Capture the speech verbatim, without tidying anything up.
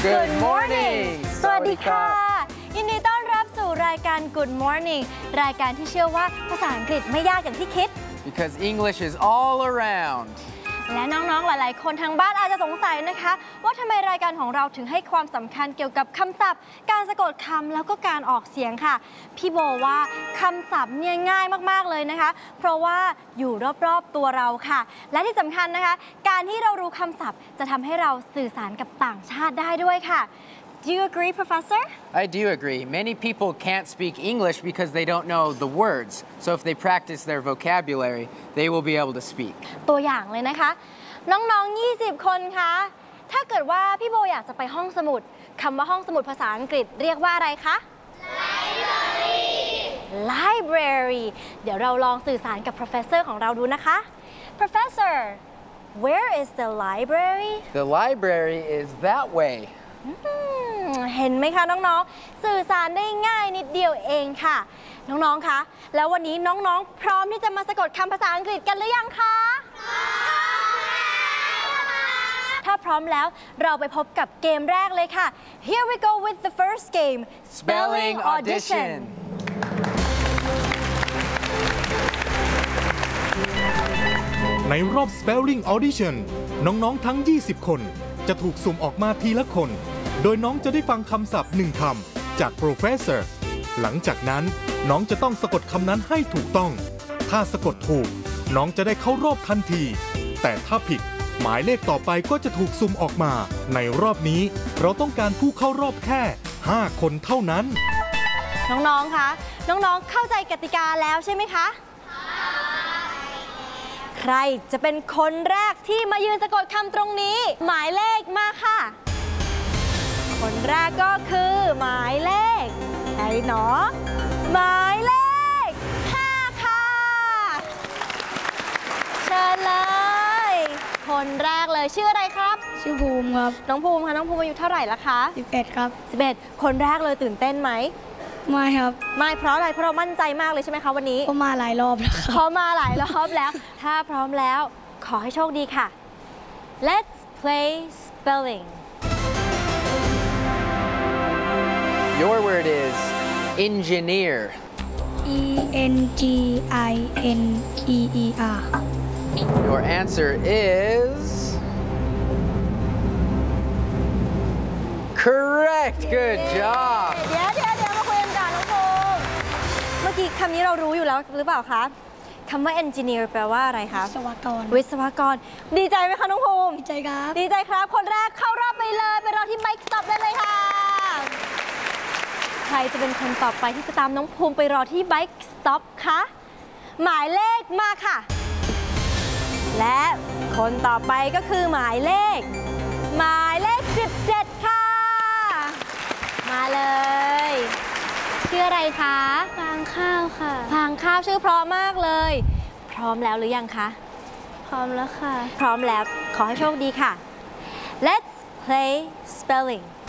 Good morning สวัสดีค่ะยินดีต้อนรับสู่รายการ Good Morning รายการที่เชื่อว่าภาษาอังกฤษไม่ยากอย่างที่คิด Because English is all around และน้องๆหลายๆคนทางบ้านอาจจะสงสัยนะคะว่าทำไมรายการของเราถึงให้ความสำคัญเกี่ยวกับคำศัพท์การสะกดคำแล้วก็การออกเสียงค่ะพี่โบว่าคำศัพท์เนี่ยง่ายมากๆเลยนะคะเพราะว่าอยู่รอบๆตัวเราค่ะและที่สำคัญนะคะการที่เรารู้คำศัพท์จะทำให้เราสื่อสารกับต่างชาติได้ด้วยค่ะ Do you agree, Professor? I do agree. Many people can't speak English because they don't know the words. So if they practice their vocabulary, they will be able to speak. ตัวอย่างเลยนะคะน้องๆยี่สิบคนคะถ้าเกิดว่าพี่โบอยากจะไปห้องสมุดคำว่าห้องสมุดภาษาอังกฤษเรียกว่าอะไรคะ Library Library เดี๋ยวเราลองสื่อสารกับ Professor ของเราดูนะคะ Professor where is the library The library is that way. เห็นไหมคะน้องๆสื่อสารได้ง่ายนิดเดียวเองค่ะน้องๆคะแล้ววันนี้น้องๆพร้อมที่จะมาสะกดคำภาษาอังกฤษกันหรือยังคะถ้าพร้อมแล้วเราไปพบกับเกมแรกเลยค่ะ Here we go with the first game Spelling Audition ในรอบ Spelling Audition น้องๆทั้งยี่สิบคนจะถูกสุ่มออกมาทีละคนโดยน้องจะได้ฟังคำศัพท์หนึ่งคำจาก Professor หลังจากนั้นน้องจะต้องสะกดคำนั้นให้ถูกต้องถ้าสะกดถูกน้องจะได้เข้ารอบทันทีแต่ถ้าผิดหมายเลขต่อไปก็จะถูกสุ่มออกมาในรอบนี้เราต้องการผู้เข้ารอบแค่ห้าคนเท่านั้นน้องๆคะน้องๆเข้าใจกติกาแล้วใช่ไหมคะใครจะเป็นคนแรกที่มายืนสะกดคำตรงนี้หมายเลขมาค่ะคนแรกก็คือหมายเลขไหนหนอหมายเลขห้าค่ะเชิญเลยคนแรกเลยชื่ออะไรครับชื่อภูมิครับน้องภูมิค่ะน้องภูมิอายุเท่าไหร่ละคะสิบเอ็ดครับสิบเอ็ดคนแรกเลยตื่นเต้นไหมไม่ครับไม่เพราะอะไรเพราะเรามั่นใจมากเลยใช่ไหมคะวันนี้เพราะมาหลายรอบแล้วครับเพราะมาหลายรอบแล้วถ้าพร้อมแล้วขอให้โชคดีค่ะ Let's play spelling Your word is engineer E N G I N E E R Your answer is correct Good job เดี๋ยวเดี๋ยวเดี๋ยวมาคุยกันก่อนน้องภูมิเมื่อกี้คำนี้เรารู้อยู่แล้วหรือเปล่าคะคำว่า engineer แปลว่าอะไรคะวิศวกรวิศวกรดีใจไหมคะน้องภูมิดีใจครับดีใจครับคนแรกเข้ารอบไปเลยไปรอที่ Bike Stop ได้เลยค่ะใครจะเป็นคนต่อไปที่จะตามน้องภูมิไปรอที่ Bike Stop คะหมายเลขมาค่ะและคนต่อไปก็คือหมายเลขหมายเลขสิบเจ็ดค่ะมาเลยชื่ออะไรคะฟางข้าวค่ะฟางข้าวชื่อเพราะมากเลยพร้อมแล้วหรือยังคะพร้อมแล้วค่ะพร้อมแล้วขอให้โชคดีค่ะ Let's play spelling